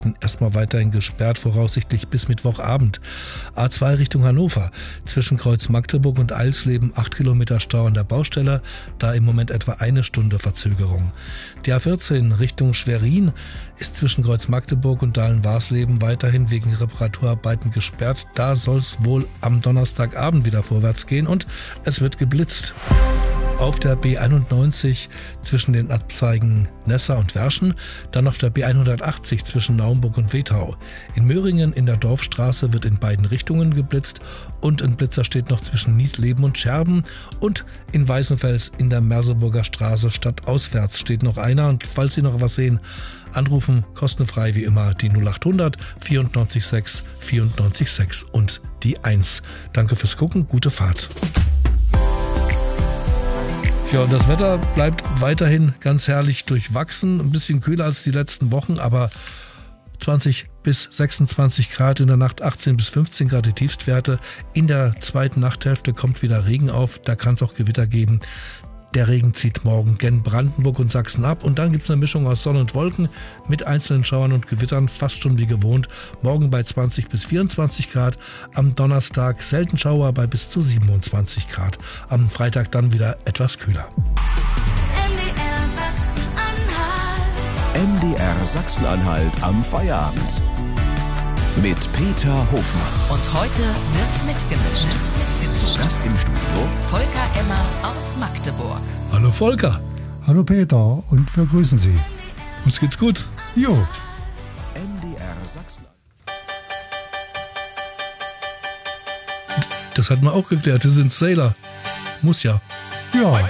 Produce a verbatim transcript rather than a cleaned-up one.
Erstmal weiterhin gesperrt, voraussichtlich bis Mittwochabend. A zwei Richtung Hannover. Zwischen Kreuz Magdeburg und Eilsleben acht Kilometer Stau an der Baustelle, da im Moment etwa eine Stunde Verzögerung. Die A vierzehn Richtung Schwerin ist zwischen Kreuz Magdeburg und Dahlen-Warsleben weiterhin wegen Reparaturarbeiten gesperrt. Da soll es wohl am Donnerstagabend wieder vorwärts gehen und es wird geblitzt. Auf der B einundneunzig zwischen den Abzweigen Nessa und Werschen, dann auf der B hundertachtzig zwischen Naumburg und Wetau. In Möhringen in der Dorfstraße wird in beiden Richtungen geblitzt und ein Blitzer steht noch zwischen Niedleben und Scherben und in Weißenfels in der Merseburger Straße stadtauswärts steht noch einer und falls Sie noch was sehen, anrufen, kostenfrei wie immer die null achthundert vierundneunzig sechs vierundneunzig sechs und die eins. Danke fürs Gucken, gute Fahrt. Ja, und das Wetter bleibt weiterhin ganz herrlich durchwachsen. Ein bisschen kühler als die letzten Wochen, aber zwanzig bis sechsundzwanzig Grad in der Nacht, achtzehn bis fünfzehn Grad die Tiefstwerte. In der zweiten Nachthälfte kommt wieder Regen auf, da kann es auch Gewitter geben. Der Regen zieht morgen gen Brandenburg und Sachsen ab und dann gibt es eine Mischung aus Sonne und Wolken mit einzelnen Schauern und Gewittern, fast schon wie gewohnt. Morgen bei zwanzig bis vierundzwanzig Grad, am Donnerstag selten Schauer bei bis zu siebenundzwanzig Grad. Am Freitag dann wieder etwas kühler. M D R Sachsen-Anhalt am Feierabend. Mit Peter Hofmann. Und heute wird mitgemischt. Zu Gast im Studio Volker Emmer aus Magdeburg. Hallo Volker. Hallo Peter und wir grüßen Sie. Uns geht's gut. Jo. M D R Sachsen. Das hat man auch geklärt, Sie sind Sailor. Muss ja. Ja.